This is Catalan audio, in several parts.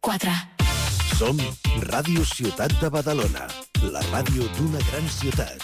4. Som Ràdio Ciutat de Badalona, la ràdio d'una gran ciutat.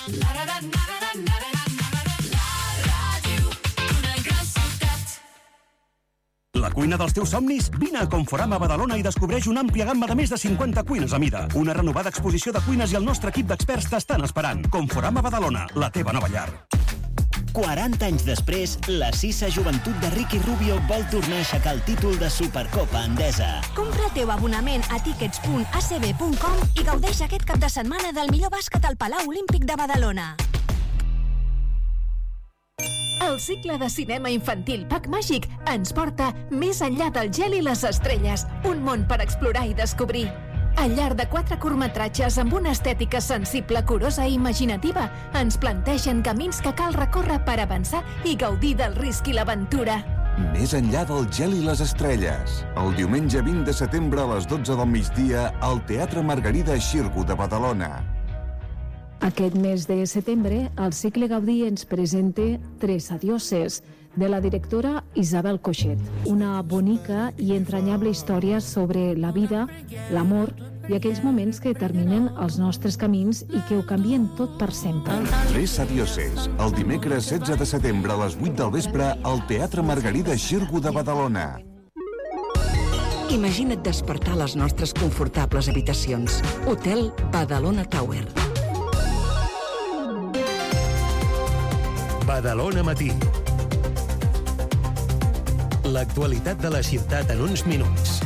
La cuina dels teus somnis? Vine a Conforama Badalona i descobreix una àmplia gamma de més de 50 cuines a mida. Una renovada exposició de cuines i el nostre equip d'experts t'estan esperant. Conforama Badalona, la teva nova llar. 40 anys després, la Sisa Joventut de Ricky Rubio vol tornar a aixecar el títol de Supercopa Endesa. Compra el teu abonament a tickets.acb.com i gaudeix aquest cap de setmana del millor bàsquet al Palau Olímpic de Badalona. El cicle de cinema infantil Pack Màgic ens porta més enllà del gel i les estrelles, un món per explorar i descobrir. Al llarg de 4 curtmetratges amb una estètica sensible, curosa i imaginativa, ens plantegen camins que cal recórrer per avançar i gaudir del risc i l'aventura. Més enllà del gel i les estrelles. El diumenge 20 de setembre a les 12 del migdia al Teatre Margarida Xirgu de Badalona. Aquest mes de setembre, el cicle Gaudí ens presenta Tres adioses, de la directora Isabel Coixet. Una bonica i entranyable història sobre la vida, l'amor i aquells moments que determinen els nostres camins i que ho canvien tot per sempre. Tres adioses, el dimecres 16 de setembre a les 8 del vespre al Teatre Margarida Xirgu de Badalona. Imagina't despertar a les nostres confortables habitacions. Hotel Badalona Tower. Badalona Matí. L'actualitat de la ciutat en uns minuts.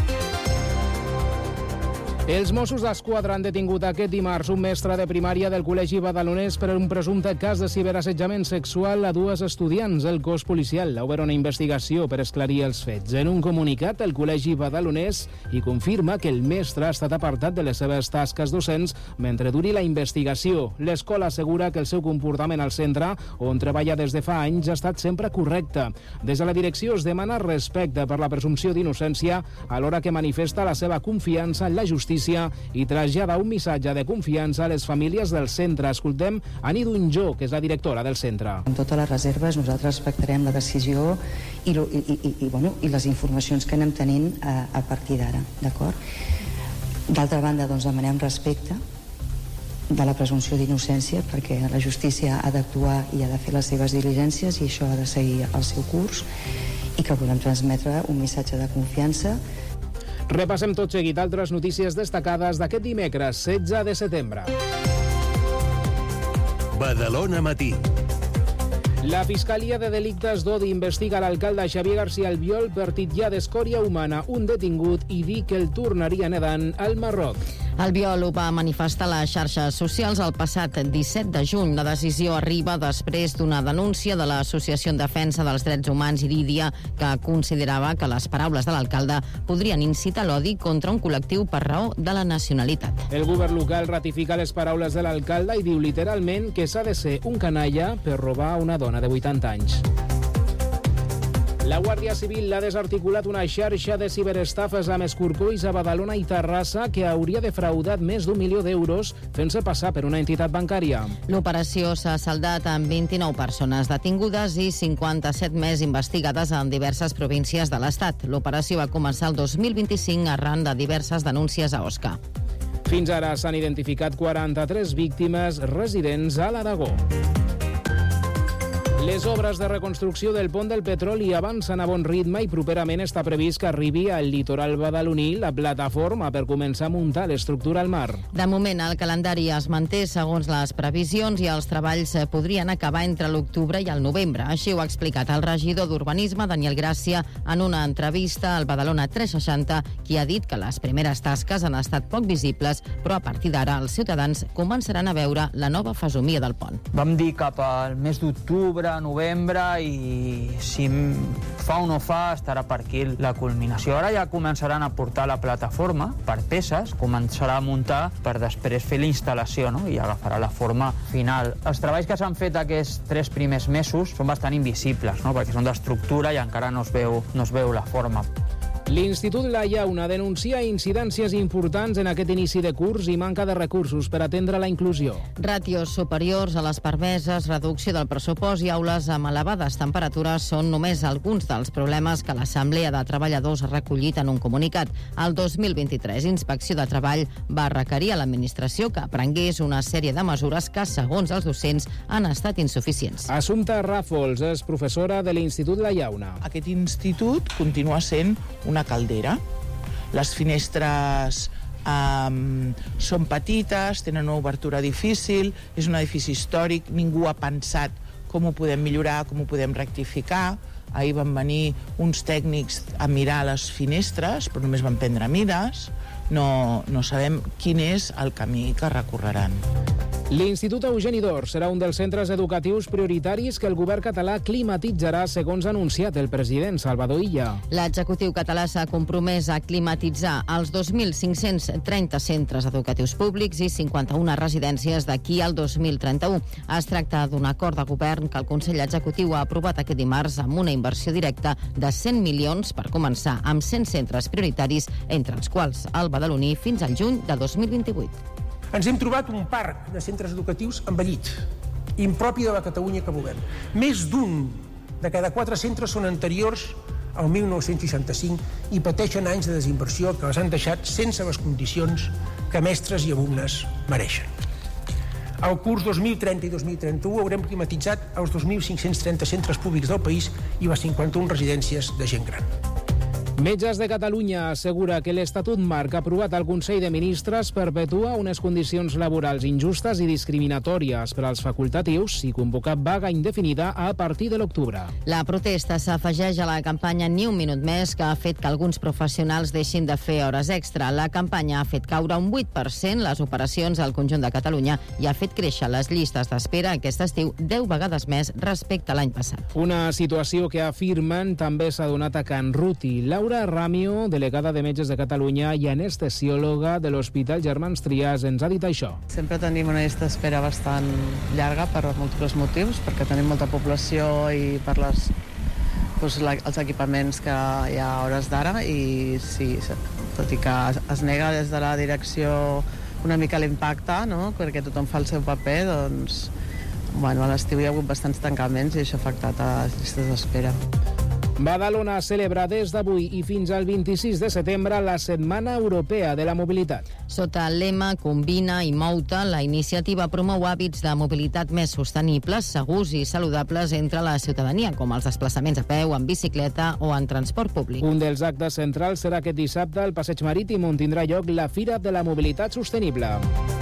Els Mossos d'Esquadra han detingut aquest dimarts un mestre de primària del Col·legi Badalonès per un presumpte cas de ciberassetjament sexual a 2 estudiants. El cos policial ha obert una investigació per esclarir els fets. En un comunicat, el Col·legi Badalonès hi confirma que el mestre ha estat apartat de les seves tasques docents mentre duri la investigació. L'escola assegura que el seu comportament al centre, on treballa des de fa anys, ha estat sempre correcte. Des de la direcció es demana respecte per la presumpció d'innocència alhora que manifesta la seva confiança en la justícia i trasllada un missatge de confiança a les famílies del centre. Escoltem Ani Dunjó, que és la directora del centre. Amb totes les reserves nosaltres respectarem la decisió i les informacions que anem tenint a partir d'ara, d'acord? D'altra banda, doncs, demanem respecte de la presumpció d'innocència perquè la justícia ha d'actuar i ha de fer les seves diligències i això ha de seguir el seu curs i que volem transmetre un missatge de confiança. Repassem tot seguit altres notícies destacades d'aquest dimecres 16 de setembre. Badalona Matí. La Fiscalia de Delictes d'Odi investiga l'alcalde Xavier García Albiol per titllar d'escòria humana un detingut i dir que el tornaria nedant al Marroc. Albiol ho va manifestar a les xarxes socials el passat 17 de juny. La decisió arriba després d'una denúncia de l'Associació en Defensa dels Drets Humans Irídia, que considerava que les paraules de l'alcalde podrien incitar l'odi contra un col·lectiu per raó de la nacionalitat. El govern local ratifica les paraules de l'alcalde i diu literalment que s'ha de ser un canalla per robar una dona de 80 anys. La Guàrdia Civil ha desarticulat una xarxa de ciberestafes amb escorcolls a Badalona i Terrassa que hauria defraudat més d'1 milió d'euros fent-se passar per una entitat bancària. L'operació s'ha saldat amb 29 persones detingudes i 57 més investigades en diverses províncies de l'Estat. L'operació va començar el 2025 arran de diverses denúncies a Osca. Fins ara s'han identificat 43 víctimes residents a l'Aragó. Les obres de reconstrucció del pont del Petroli avancen a bon ritme i properament està previst que arribi al litoral badaloní la plataforma per començar a muntar l'estructura al mar. De moment, el calendari es manté segons les previsions i els treballs podrien acabar entre l'octubre i el novembre. Així ho ha explicat el regidor d'Urbanisme, Daniel Gràcia, en una entrevista al Badalona 360, qui ha dit que les primeres tasques han estat poc visibles, però a partir d'ara els ciutadans començaran a veure la nova fesomia del pont. Vam dir cap al mes d'octubre, novembre, i si fa o no fa estarà per aquí la culminació. Ara ja començaran a portar la plataforma per peces, començarà a muntar per després fer la instal·lació, no? I agafarà la forma final. Els treballs que s'han fet aquests 3 primers mesos són bastant invisibles, no? Perquè són d'estructura i encara no es veu la forma. L'Institut La Llauna denuncia incidències importants en aquest inici de curs i manca de recursos per atendre la inclusió. Ràtios superiors a les permeses, reducció del pressupost i aules amb elevades temperatures són només alguns dels problemes que l'Assemblea de Treballadors ha recollit en un comunicat. El 2023, Inspecció de Treball va requerir a l'administració que prengués una sèrie de mesures que, segons els docents, han estat insuficients. Assumpta Ràfols és professora de l'Institut La Llauna. Aquest institut continua sent una caldera. Les finestres són petites, tenen una obertura difícil, és un edifici històric, ningú ha pensat com ho podem millorar, com ho podem rectificar. Ahir van venir uns tècnics a mirar les finestres, però només van prendre mides. No sabem quin és el camí que recorreran. L'Institut Eugeni d'Ors serà un dels centres educatius prioritaris que el govern català climatitzarà, segons ha anunciat el president Salvador Illa. L'executiu català s'ha compromès a climatitzar els 2.530 centres educatius públics i 51 residències d'aquí al 2031. Es tracta d'un acord de govern que el Consell Executiu ha aprovat aquest dimarts amb una inversió directa de 100 milions per començar amb 100 centres prioritaris, entre els quals el badaloní fins al juny de 2028. Ens hem trobat un parc de centres educatius envellit, impropi de la Catalunya que volem. Més d'un de cada 4 centres són anteriors al 1965 i pateixen anys de desinversió que les han deixat sense les condicions que mestres i alumnes mereixen. Al curs 2030 i 2031 haurem climatitzat els 2.530 centres públics del país i les 51 residències de gent gran. Metges de Catalunya assegura que l'Estatut Marc aprovat al Consell de Ministres perpetua unes condicions laborals injustes i discriminatòries per als facultatius i convoca vaga indefinida a partir de l'octubre. La protesta s'afegeix a la campanya Ni un minut més, que ha fet que alguns professionals deixin de fer hores extra. La campanya ha fet caure un 8% les operacions al conjunt de Catalunya i ha fet créixer les llistes d'espera aquest estiu 10 vegades més respecte a l'any passat. Una situació que afirmen també s'ha donat a Can Ruti. Laura Ramio, delegada de Metges de Catalunya i anestesiòloga de l'Hospital Germans Trias, ens ha dit això. Sempre tenim una llista d'espera bastant llarga per múltiples motius, perquè tenim molta població i per els equipaments que hi ha a hores d'ara, i sí, tot i que es nega des de la direcció una mica l'impacte, no?, perquè tothom fa el seu paper, doncs, a l'estiu hi ha hagut bastants tancaments i això ha afectat a les llistes d'espera. Badalona celebra des d'avui i fins al 26 de setembre la Setmana Europea de la Mobilitat. Sota el lema Combina i Mou-te, la iniciativa promou hàbits de mobilitat més sostenibles, segurs i saludables entre la ciutadania, com els desplaçaments a peu, en bicicleta o en transport públic. Un dels actes centrals serà aquest dissabte al Passeig Marítim, on tindrà lloc la Fira de la Mobilitat Sostenible.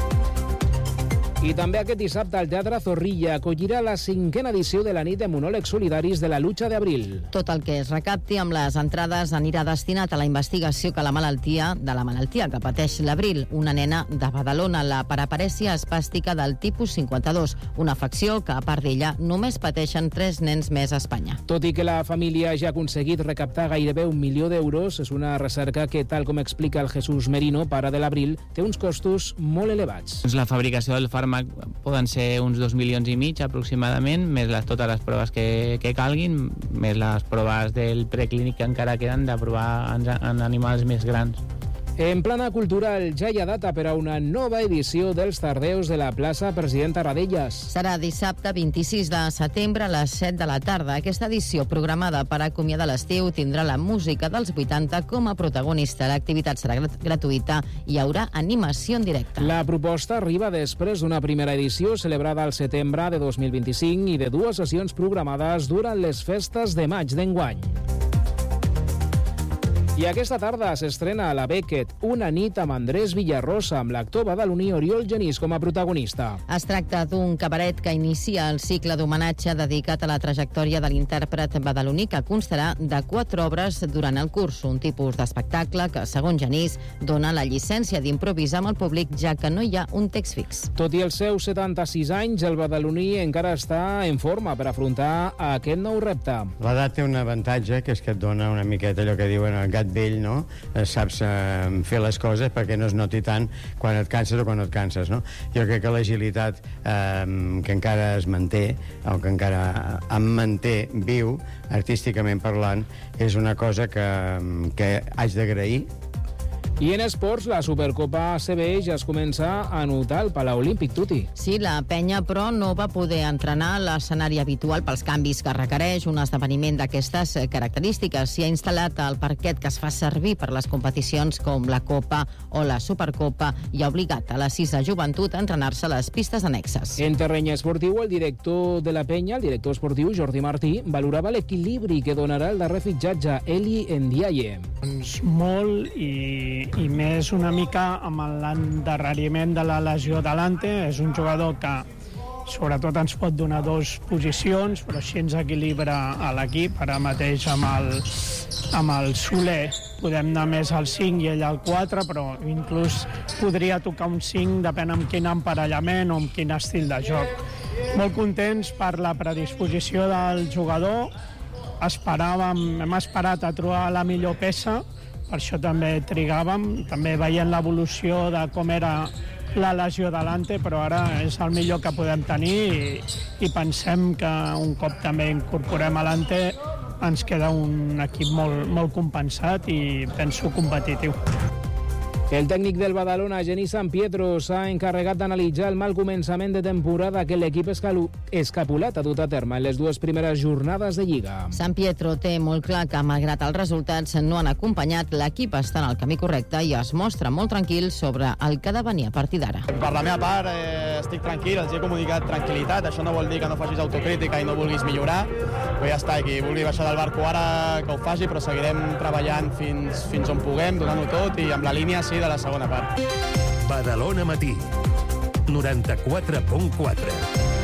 I també aquest dissabte el Teatre Zorrilla acollirà la 5a edició de la nit de monòlegs solidaris de la Lucha de Abril. Tot el que es recapti amb les entrades anirà destinat a la investigació de la malaltia que pateix l'Abril, una nena de Badalona, la paraparèsia espàstica del tipus 52, una afecció que, a part d'ella, només pateixen 3 nens més a Espanya. Tot i que la família ja ha aconseguit recaptar gairebé 1 milió d'euros, és una recerca que, tal com explica el Jesús Merino, pare de l'Abril, té uns costos molt elevats. La fabricació del fàrmac poden ser uns 2,5 milions aproximadament, més totes les proves que calguin, més les proves del preclínic que encara queden de provar en animals més grans. En plana cultural, ja hi ha data per a una nova edició dels Tardeus de la plaça President Tarradellas. Serà dissabte 26 de setembre a les 7 de la tarda. Aquesta edició, programada per acomiadar l'estiu, tindrà la música dels 80 com a protagonista. L'activitat serà gratuïta i hi haurà animació en directe. La proposta arriba després d'una primera edició celebrada al setembre de 2025 i de 2 sessions programades durant les festes de maig d'enguany. I aquesta tarda s'estrena a la Beckett Una nit amb Andrés Villarrosa, amb l'actor badaloní Oriol Genís com a protagonista. Es tracta d'un cabaret que inicia el cicle d'homenatge dedicat a la trajectòria de l'intèrpret badaloní, que constarà de 4 obres durant el curs, un tipus d'espectacle que, segons Genís, dona la llicència d'improvisar amb el públic, ja que no hi ha un text fix. Tot i els seus 76 anys, el badaloní encara està en forma per afrontar aquest nou repte. L'edat té un avantatge, que és que et dona una miqueta allò que diuen el gat vell, no? Saps fer les coses perquè no es noti tant quan et canses o quan no et canses, no? Jo crec que l'agilitat que encara es manté, o que encara em manté viu, artísticament parlant, és una cosa que haig d'agrair. I en esports, la Supercopa ACB ja es comença a notar al Palau Olímpic, Tuti. Sí, la penya, però, no va poder entrenar a l'escenari habitual pels canvis que requereix un esdeveniment d'aquestes característiques. S'hi ha instal·lat el parquet que es fa servir per les competicions com la Copa o la Supercopa i ha obligat a la CISA Joventut a entrenar-se a les pistes annexes. En terreny esportiu, el director de la penya, el director esportiu Jordi Martí, valorava l'equilibri que donarà el darrer fitxatge, Eli Ndiaye. Molt i més una mica amb l'endarreriment de la lesió d'Alante. És un jugador que sobretot ens pot donar dues posicions, però així ens equilibra a l'equip. Ara mateix amb el Soler podem anar més al 5 i ell al 4, però inclús podria tocar un 5, depèn amb quin emparellament o amb quin estil de joc. Molt contents per la predisposició del jugador. Hem esperat a trobar la millor peça, per això també trigàvem, també veient l'evolució de com era la lesió d'Alante, però ara és el millor que podem tenir i pensem que un cop també incorporem Alante ens queda un equip molt compensat i penso competitiu. El tècnic del Badalona, Genís San Pietro, s'ha encarregat d'analitzar el mal començament de temporada que l'equip escapulat ha dut a terme en les dues primeres jornades de Lliga. San Pietro té molt clar que, malgrat els resultats no han acompanyat, l'equip està en el camí correcte i es mostra molt tranquil sobre el que ha de venir a partir d'ara. Per la meva part, estic tranquil, els he comunicat tranquil·litat. Això no vol dir que no facis autocrítica i no vulguis millorar, però ja està, qui vulgui baixar del barco ara que ho faci, però seguirem treballant fins on puguem, donant-ho tot i amb la línia, sí, de la segona part. Badalona Matí, 94.4.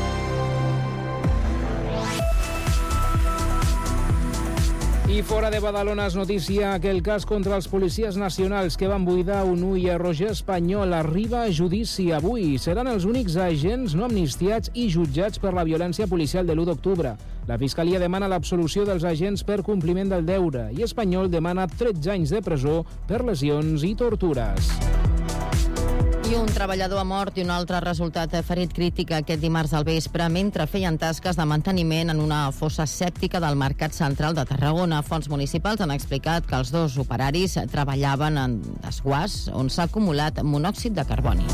I fora de Badalona és notícia que el cas contra els policies nacionals que van buidar un ull a Roger Espanyol arriba a judici avui. Seran els únics agents no amnistiats i jutjats per la violència policial de l'1 d'octubre. La Fiscalia demana l'absolució dels agents per compliment del deure i Espanyol demana 13 anys de presó per lesions i tortures. I un treballador ha mort i un altre resultat ferit crític aquest dimarts al vespre mentre feien tasques de manteniment en una fossa sèptica del Mercat Central de Tarragona. Fonts municipals han explicat que els dos operaris treballaven en desguàs on s'ha acumulat monòxid de carboni.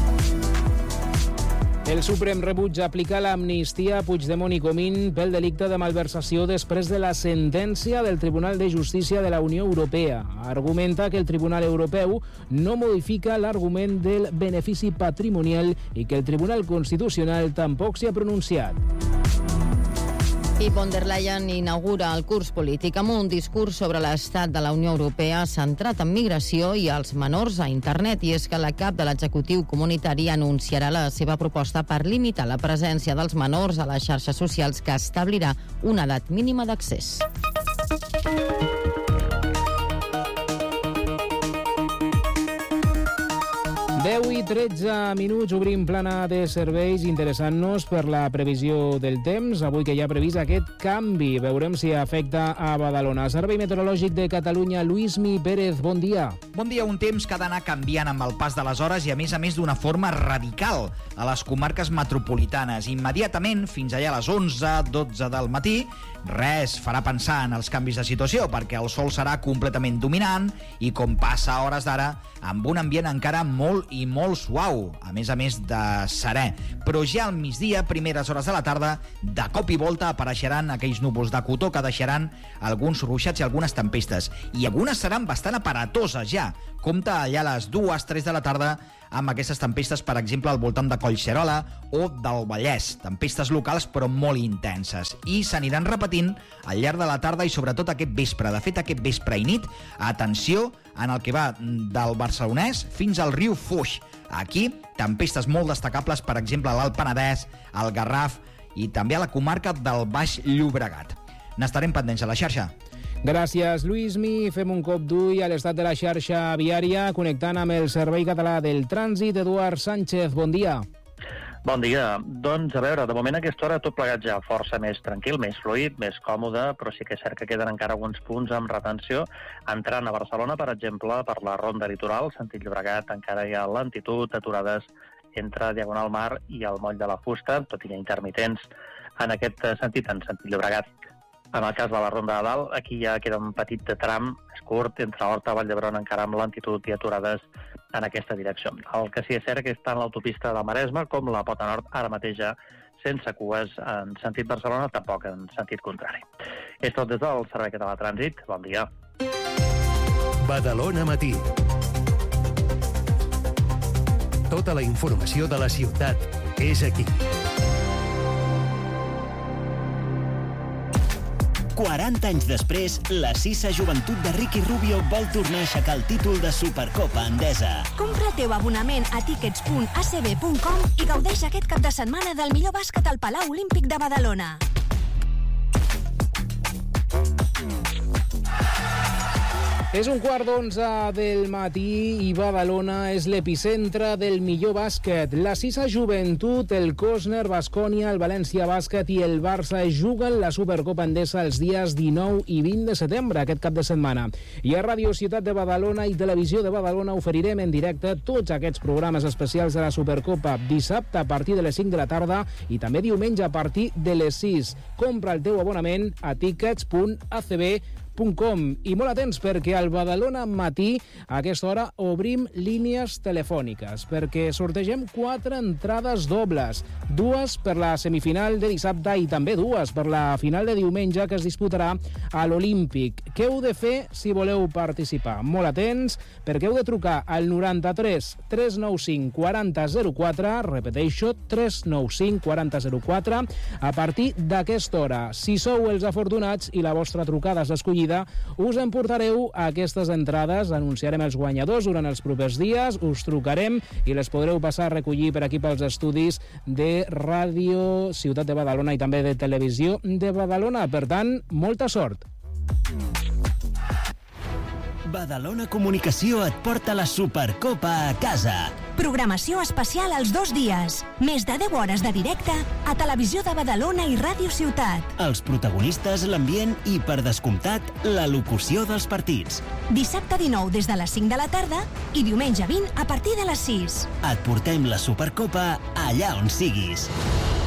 El Suprem rebutja aplicar l'amnistia a Puigdemont i Comín pel delicte de malversació després de la sentència del Tribunal de Justícia de la Unió Europea. Argumenta que el Tribunal Europeu no modifica l'argument del benefici patrimonial i que el Tribunal Constitucional tampoc s'hi ha pronunciat. I von der Leyen inaugura el curs polític amb un discurs sobre l'estat de la Unió Europea centrat en migració i els menors a internet. I és que la cap de l'executiu comunitari anunciarà la seva proposta per limitar la presència dels menors a les xarxes socials que establirà una edat mínima d'accés. 10 i 13 minuts, obrim plana de serveis interessant-nos per la previsió del temps. Avui que ja ha previst aquest canvi, veurem si afecta a Badalona. Servei Meteorològic de Catalunya, Luismi Pérez, bon dia. Bon dia, un temps que ha d'anar canviant amb el pas de les hores i a més d'una forma radical a les comarques metropolitanes. Immediatament, fins allà a les 11-12 del matí, res farà pensar en els canvis de situació perquè el sol serà completament dominant i, com passa a hores d'ara, amb un ambient encara molt i molt suau, a més de serè. Però ja al migdia, primeres hores de la tarda, de cop i volta apareixeran aquells núvols de cotó que deixaran alguns ruixats i algunes tempestes. I algunes seran bastant aparatoses ja. Compte allà a les 2-3 de la tarda amb aquestes tempestes, per exemple, al voltant de Collserola o del Vallès. Tempestes locals, però molt intenses. I s'aniran repetint al llarg de la tarda i sobretot aquest vespre. De fet, aquest vespre i nit, atenció en el que va del Barcelonès fins al riu Foix. Aquí, tempestes molt destacables, per exemple, a l'Alt Penedès, al Garraf i també a la comarca del Baix Llobregat. N'estarem pendents a la xarxa. Gràcies, Luismi. Fem un cop d'ull a l'estat de la xarxa viària, connectant amb el Servei Català del Trànsit. Eduard Sánchez, bon dia. Bon dia. Doncs, a veure, de moment a aquesta hora tot plegat ja força més tranquil, més fluid, més còmode, però sí que és cert que queden encara alguns punts amb retenció. Entrant a Barcelona, per exemple, per la Ronda Litoral, sentit Llobregat, encara hi ha lentitud, aturades entre Diagonal Mar i el Moll de la Fusta, tot i que intermitents en aquest sentit, en sentit Llobregat. En el cas de la Ronda de Dalt, aquí ja queda un petit tram més curt entre Horta i Vall d'Hebron, encara amb lentitud i aturades en aquesta direcció. El que sí és cert que tant l'autopista del Maresme com la Pota Nord ara mateix ja sense cues en sentit Barcelona, tampoc en sentit contrari. És tot des del Servei Català de Trànsit. Bon dia. Badalona Matí. Tota la informació de la ciutat és aquí. 40 anys després, la Sisa Joventut de Ricky Rubio vol tornar a aixecar el títol de Supercopa Endesa. Compra el teu abonament a tickets.acb.com i gaudeix aquest cap de setmana del millor bàsquet al Palau Olímpic de Badalona. És 11:15 del matí i Badalona és l'epicentre del millor bàsquet. La Sisa Joventut, el Cosner, Baskonia, el València Bàsquet i el Barça juguen la Supercopa Endesa els dies 19 i 20 de setembre, aquest cap de setmana. I a Ràdio Ciutat de Badalona i Televisió de Badalona oferirem en directe tots aquests programes especials de la Supercopa dissabte a partir de les 5 de la tarda i també diumenge a partir de les 6. Compra el teu abonament a tickets.acb.com. I molt atents perquè al Badalona Matí a aquesta hora obrim línies telefòniques perquè sortegem 4 entrades dobles, 2 per la semifinal de dissabte i també 2 per la final de diumenge que es disputarà a l'Olímpic. Què heu de fer si voleu participar? Molt atents perquè heu de trucar al 93 395 4004, repeteixo, 395 4004 a partir d'aquesta hora. Si sou els afortunats i la vostra trucada és escollida, us emportareu aquestes entrades, anunciarem els guanyadors durant els propers dies, us trucarem i les podreu passar a recollir per aquí pels estudis de Ràdio Ciutat de Badalona i també de Televisió de Badalona. Per tant, molta sort! Badalona Comunicació et porta la Supercopa a casa. Programació especial els 2 dies. Més de 10 hores de directe a Televisió de Badalona i Ràdio Ciutat. Els protagonistes, l'ambient i, per descomptat, la locució dels partits. Dissabte 19 des de les 5 de la tarda i diumenge 20 a partir de les 6. Et portem la Supercopa allà on siguis.